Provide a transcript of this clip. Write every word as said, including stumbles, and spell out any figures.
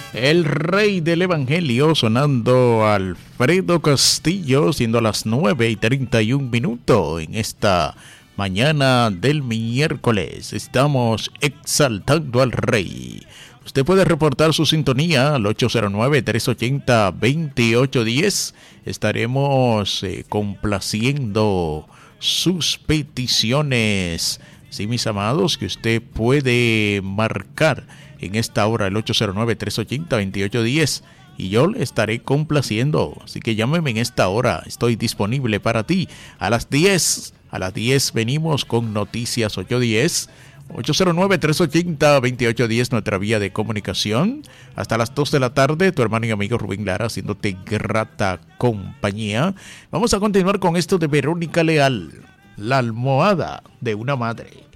El rey del evangelio sonando Alfredo Castillo, siendo las nueve y treinta y un minutos en esta mañana del miércoles. Estamos exaltando al rey. Usted puede reportar su sintonía al ocho cero nueve, tres ocho cero, dos ocho uno cero. Estaremos eh, complaciendo sus peticiones. Sí, mis amados, que usted puede marcar en esta hora el ocho cero nueve, tres ocho cero, dos ocho uno cero y yo le estaré complaciendo. Así que llámeme en esta hora. Estoy disponible para ti. A las diez, a las diez venimos con Noticias ocho diez. ocho cero nueve, tres ocho cero, dos ocho uno cero, nuestra vía de comunicación. Hasta las dos de la tarde, tu hermano y amigo Rubén Lara haciéndote grata compañía. Vamos a continuar con esto de Verónica Leal, la almohada de una madre.